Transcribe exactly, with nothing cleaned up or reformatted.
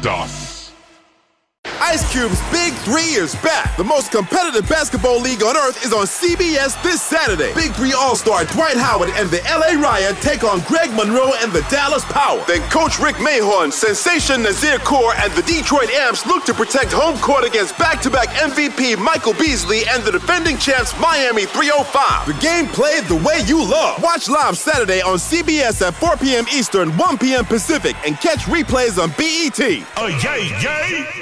das. Ice Cube's Big Three is back. The most competitive basketball league on earth is on C B S this Saturday. Big Three All-Star Dwight Howard and the L A Riot take on Greg Monroe and the Dallas Power. Then Coach Rick Mahorn, Sensation Nazir Kaur, and the Detroit Amps look to protect home court against back-to-back M V P Michael Beasley and the defending champs Miami three oh five. The game played the way you love. Watch live Saturday on C B S at four p.m. Eastern, one p.m. Pacific, and catch replays on B E T. Oh, yay, yay!